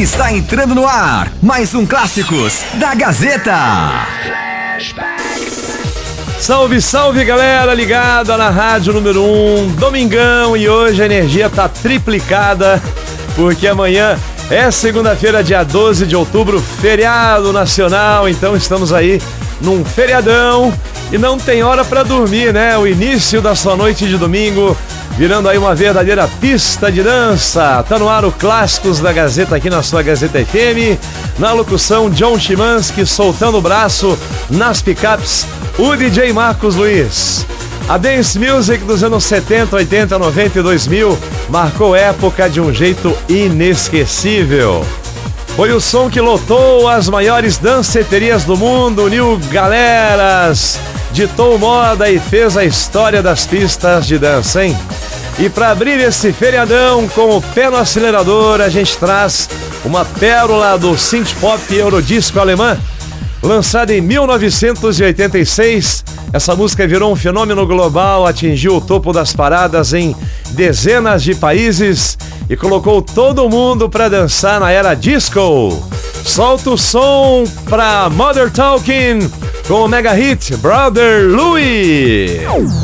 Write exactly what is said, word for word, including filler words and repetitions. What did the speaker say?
Está entrando no ar mais um Clássicos da Gazeta. Salve, salve galera, ligada na rádio número um, domingão, e hoje a energia tá triplicada, porque amanhã é segunda-feira, dia doze de outubro, feriado nacional, então estamos aí num feriadão e não tem hora pra dormir, né? O início da sua noite de domingo, virando aí uma verdadeira pista de dança. Tá no ar o Clássicos da Gazeta aqui na sua Gazeta F M, na locução John Chimansky, soltando o braço nas picapes, o D J Marcos Luiz. A Dance Music dos anos setenta, oitenta, noventa e dois mil marcou época de um jeito inesquecível. Foi o som que lotou as maiores danceterias do mundo, uniu galeras, ditou moda e fez a história das pistas de dança, hein? E para abrir esse feriadão com o pé no acelerador, a gente traz uma pérola do synth-pop eurodisco alemã. Lançada em mil novecentos e oitenta e seis, essa música virou um fenômeno global, atingiu o topo das paradas em dezenas de países e colocou todo mundo para dançar na era disco. Solta o som pra Mother Talking com o mega hit Brother Louie.